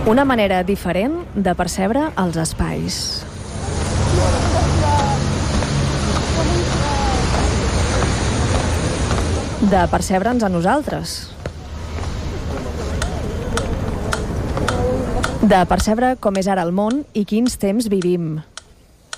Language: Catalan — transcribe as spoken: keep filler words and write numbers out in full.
Una manera diferent de percebre els espais. De percebre'ns a nosaltres. De percebre com és ara el món i quins temps vivim.